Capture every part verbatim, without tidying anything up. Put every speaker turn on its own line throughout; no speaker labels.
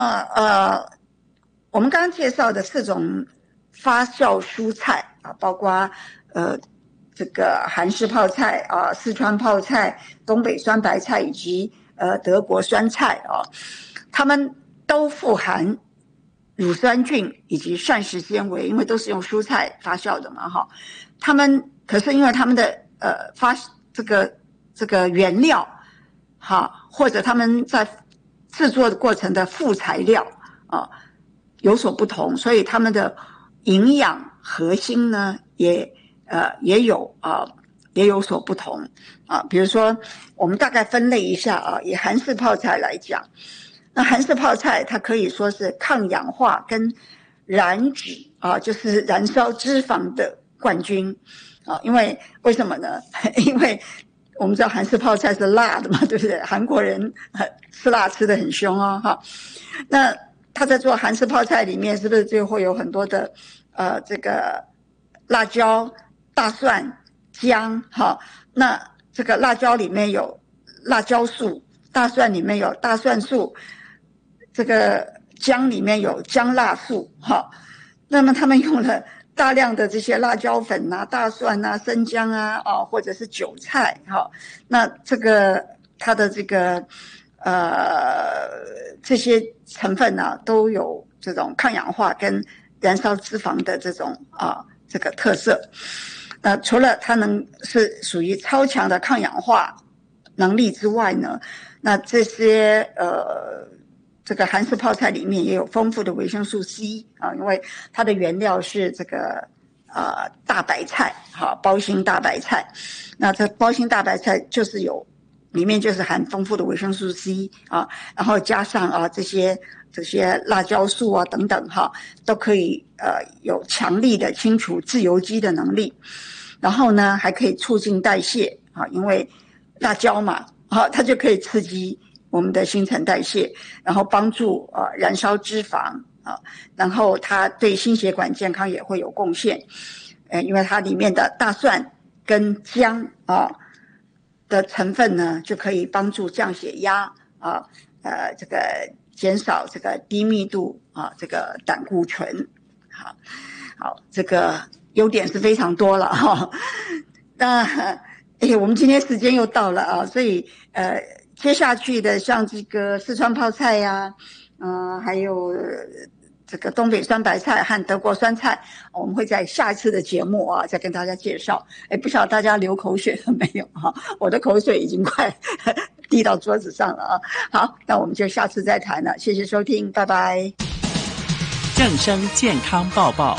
呃呃，我们刚刚介绍的四种发酵蔬菜啊，包括呃这个韩式泡菜啊、四川泡菜、东北酸白菜以及呃德国酸菜啊，它们都富含乳酸菌以及膳食纤维，因为都是用蔬菜发酵的嘛，哈。它们可是因为它们的呃发这个这个原料，哈，或者他们在制作的过程的副材料啊有所不同，所以他们的营养核心呢也呃也有啊也有所不同啊。比如说，我们大概分类一下啊，以韩式泡菜来讲。那韩式泡菜它可以说是抗氧化跟燃脂啊，就是燃烧脂肪的冠军啊。因为为什么呢？因为我们知道韩式泡菜是辣的嘛，对不对？韩国人吃辣吃得很凶哦，哈。那他在做韩式泡菜里面，是不是就会有很多的呃这个辣椒、大蒜、姜？哈，那这个辣椒里面有辣椒素，大蒜里面有大蒜素。这个姜里面有姜辣素，哈，那么他们用了大量的这些辣椒粉啊、大蒜啊、生姜啊，啊，或者是韭菜，哈，那这个它的这个呃这些成分呢、啊，都有这种抗氧化跟燃烧脂肪的这种啊这个特色。呃，除了它能是属于超强的抗氧化能力之外呢，那这些呃。这个韩式泡菜里面也有丰富的维生素 C 啊，因为它的原料是这个呃大白菜，哈，包心大白菜。那这包心大白菜就是有里面就是含丰富的维生素 C 啊，然后加上啊这些这些辣椒素啊等等哈，都可以呃有强力的清除自由基的能力。然后呢，还可以促进代谢啊，因为辣椒嘛，啊，它就可以刺激我们的新陈代谢，然后帮助啊、呃、燃烧脂肪啊，然后它对心血管健康也会有贡献，呃，因为它里面的大蒜跟姜啊的成分呢，就可以帮助降血压啊，呃，这个减少这个低密度啊这个胆固醇，好，好，这个优点是非常多了哈。那哎，我们今天时间又到了啊，所以呃。接下去的像这个四川泡菜呀、啊，嗯、呃，还有这个东北酸白菜和德国酸菜，我们会在下一次的节目啊再跟大家介绍。哎，不晓得大家流口水了没有哈？我的口水已经快滴到桌子上了啊。好，那我们就下次再谈了。谢谢收听，拜拜。
正声健康报报。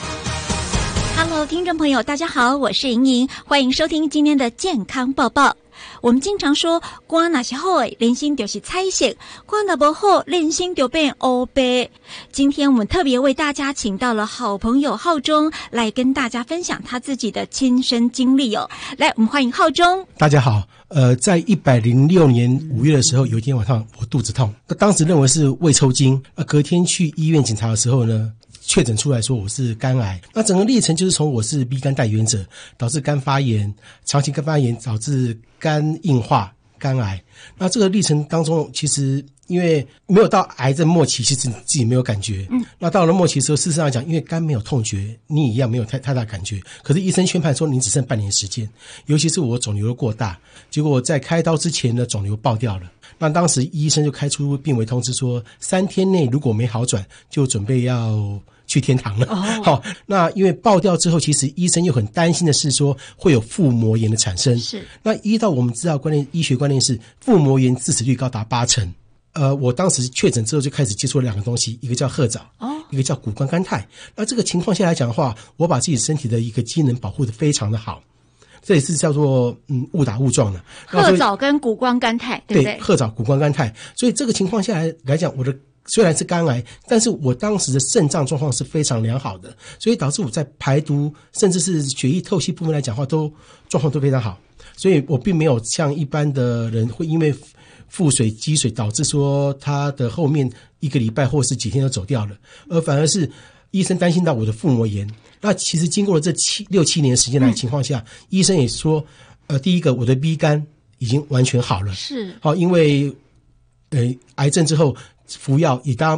Hello， 听众朋友，大家好，我是莹莹，欢迎收听今天的健康报报。我们经常说，肝若是好的，人生就是彩色；肝若不好，人生就变黑白。今天我们特别为大家请到了好朋友浩中来跟大家分享他自己的亲身经历哦。来，我们欢迎浩中。
大家好，呃，在一百零六年五月的时候，有一天晚上我肚子痛，那当时认为是胃抽筋，呃，隔天去医院检查的时候呢，确诊出来说我是肝癌。那整个历程就是从我是 B 肝带原者，导致肝发炎，长期肝发炎导致肝硬化、肝癌。那这个历程当中，其实因为没有到癌症末期，其实你自己没有感觉。嗯。那到了末期的时候，事实上讲，因为肝没有痛觉，你一样没有太太大感觉。可是医生宣判说你只剩半年时间，尤其是我肿瘤过大，结果在开刀之前呢，肿瘤爆掉了。那当时医生就开出病危通知说，三天内如果没好转，就准备要去天堂了。好、哦，那因为爆掉之后，其实医生又很担心的是说会有腹膜炎的产生。是。那依照我们知道观念，医学观念是腹膜炎致死率高达八成。呃，我当时确诊之后就开始接触了两个东西，一个叫褐藻，哦，一个叫谷胱甘肽。那这个情况下来讲的话，我把自己身体的一个机能保护得非常的好。这也是叫做嗯误打误撞的。
褐藻跟谷胱甘肽，对不对？
对，褐藻、谷胱甘肽。所以这个情况下来来讲，我的虽然是肝癌，但是我当时的肾脏状况是非常良好的，所以导致我在排毒甚至是血液透析部分来讲话都状况都非常好。所以我并没有像一般的人会因为腹水积水导致说他的后面一个礼拜或是几天就走掉了，而反而是医生担心到我的腹膜炎。那其实经过了这七六七年时间来的情况下、嗯、医生也说呃，第一个我的 B 肝已经完全好了，是好，因为呃癌症之后服药，也当